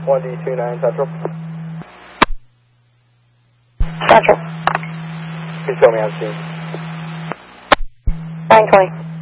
1D29 Central. Central. Please show me on scene. 920.